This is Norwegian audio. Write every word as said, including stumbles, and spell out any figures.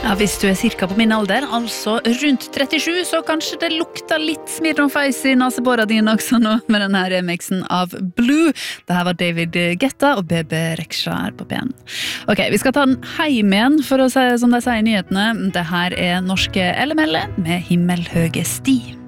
Ja, hvis du er cirka på min alder, altså rundt trettisju, så kanskje det lukter litt Smirnoff Ice i nasebåra dine også nå med denne remixen av Blue. Dette var David Guetta og B B Rexha her på P en. Ok, vi skal ta den heim igjen, for å si som de sier i nyhetene. Dette er norske L M L med Himmelhøge sti.